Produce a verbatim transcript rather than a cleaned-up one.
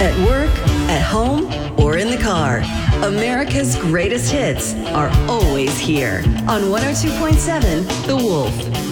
At work, at home, or in the car, America's greatest hits are always here on one oh two point seven The Wolf.